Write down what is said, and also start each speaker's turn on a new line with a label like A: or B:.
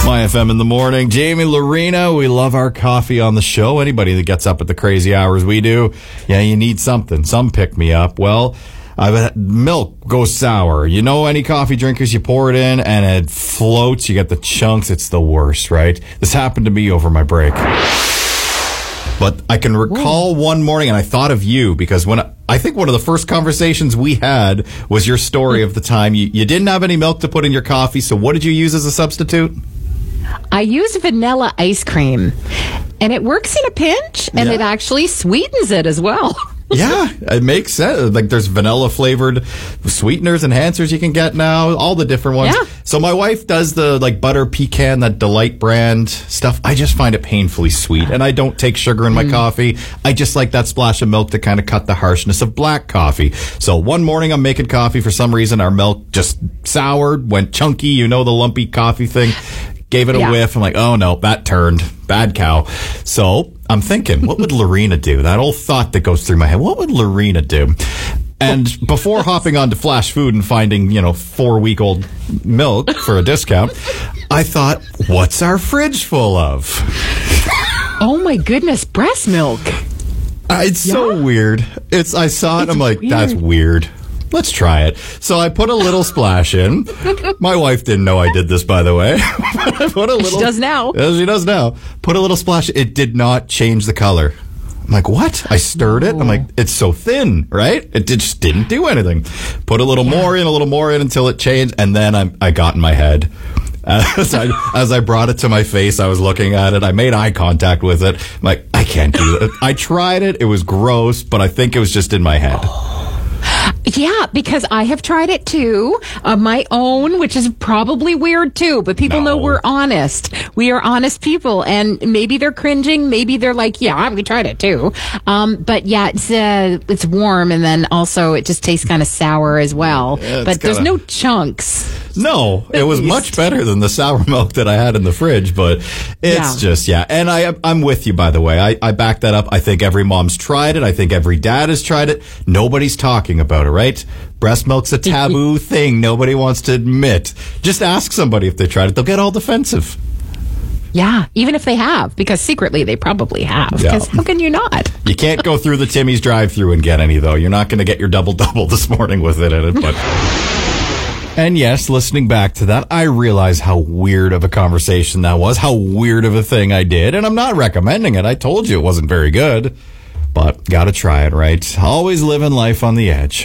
A: My FM in the morning. Jamie Lorena, we love our coffee on the show. Anybody that gets up at the crazy hours we do, yeah, you need something. Some pick me up. Well, milk goes sour. You know, any coffee drinkers, you pour it in and it floats. You get the chunks. It's the worst, right? This happened to me over my break. But I can recall one morning, and I thought of you because I think one of the first conversations we had was your story of the time you didn't have any milk to put in your coffee. So what did you use as a substitute?
B: I use vanilla ice cream, and it works in a pinch, and it actually sweetens it as well.
A: Yeah, it makes sense. Like, there's vanilla flavored sweeteners, enhancers you can get now, all the different ones.
B: Yeah.
A: So my wife does the butter pecan, that Delight brand stuff. I just find it painfully sweet, and I don't take sugar in my coffee. I just like that splash of milk to kind of cut the harshness of black coffee. So one morning I'm making coffee. For some reason, our milk just soured, went chunky. You know, the lumpy coffee thing. Gave it a whiff. I'm like, oh no, that turned. Bad cow. So I'm thinking, what would Lorena do? That old thought that goes through my head. What would Lorena do? And before hopping on to Flash Food and finding, 4-week-old milk for a discount, I thought, what's our fridge full of?
B: Oh my goodness, breast milk.
A: It's so weird. I saw it. I'm like,
B: weird.
A: That's weird. Let's try it. So I put a little splash in. My wife didn't know I did this, by the way. I put a little.
B: She does now.
A: She does now. Put a little splash. It did not change the color. I'm like, what? I stirred it. I'm like, it's so thin, right? It just didn't do anything. Put a little more in until it changed, and then I got in my head. As I brought it to my face, I was looking at it. I made eye contact with it. I'm like, I can't do it. I tried it. It was gross, but I think it was just in my head.
B: Yeah, because I have tried it too, of my own, which is probably weird too, but people know we're honest. We are honest people, and maybe they're cringing, maybe they're like, yeah, we tried it too. But yeah, it's warm, and then also it just tastes kind of sour as well. Yeah, but there's no chunks.
A: No, it was much better than the sour milk that I had in the fridge, but it's just, and I'm with you, by the way. I back that up. I think every mom's tried it. I think every dad has tried it. Nobody's talking about it, right? Breast milk's a taboo thing nobody wants to admit. Just ask somebody if they tried it. They'll get all defensive.
B: Yeah, even if they have, because secretly they probably have. Because how can you not?
A: You can't go through the Timmy's drive-thru and get any, though. You're not going to get your double-double this morning with it in it, but... And yes, listening back to that, I realize how weird of a conversation that was, how weird of a thing I did, and I'm not recommending it. I told you it wasn't very good, but gotta try it, right? Always living life on the edge.